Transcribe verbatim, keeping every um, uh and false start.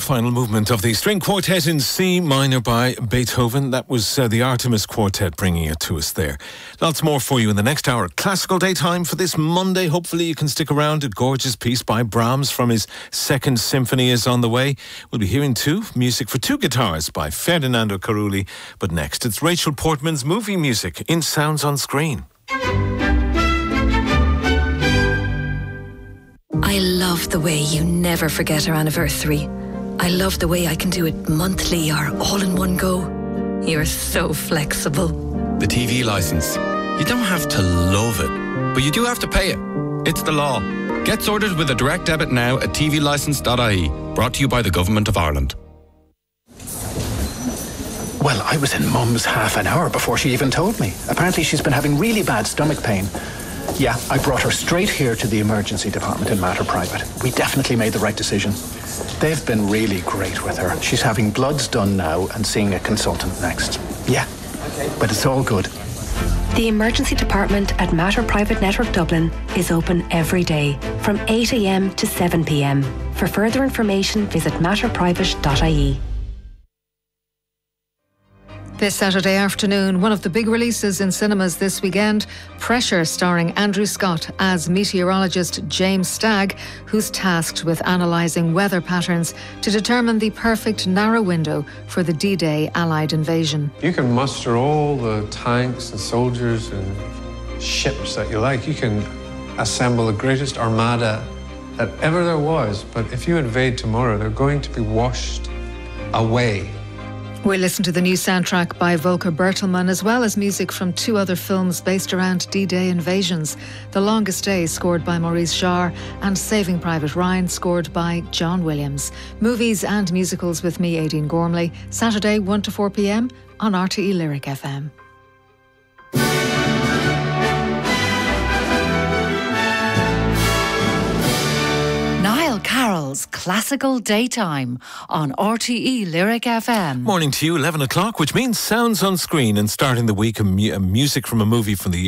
final movement of the string quartet in C minor by Beethoven. That was uh, the Artemis Quartet bringing it to us there. Lots more for you in the next hour. Classical Daytime for this Monday. Hopefully you can stick around. A gorgeous piece by Brahms from his Second Symphony is on the way. We'll be hearing too music for two guitars by Ferdinando Carulli. But next, it's Rachel Portman's movie music in Sounds on Screen. I love the way you never forget our anniversary. I love the way I can do it monthly or all in one go. You're so flexible. The T V licence. You don't have to love it, but you do have to pay it. It's the law. Get sorted with a direct debit now at t v licence dot I E. Brought to you by the Government of Ireland. Well, I was in Mum's half an hour before she even told me. Apparently she's been having really bad stomach pain. Yeah, I brought her straight here to the emergency department in Mater Private. We definitely made the right decision. They've been really great with her. She's having bloods done now and seeing a consultant next. Yeah, but it's all good. The emergency department at Mater Private Network Dublin is open every day from eight a m to seven p m. For further information, visit mater private dot I E. This Saturday afternoon, one of the big releases in cinemas this weekend, Pressure, starring Andrew Scott as meteorologist James Stagg, who's tasked with analysing weather patterns to determine the perfect narrow window for the D-Day Allied invasion. You can muster all the tanks and soldiers and ships that you like. You can assemble the greatest armada that ever there was, but if you invade tomorrow, they're going to be washed away. We'll listen to the new soundtrack by Volker Bertelmann, as well as music from two other films based around D-Day invasions. The Longest Day, scored by Maurice Jarre, and Saving Private Ryan, scored by John Williams. Movies and musicals with me, Aideen Gormley, Saturday one to four p m on R T E Lyric F M. Carol's Classical Daytime on R T E Lyric F M. Morning to you, eleven o'clock, which means Sounds on Screen, and starting the week, a mu- a music from a movie from the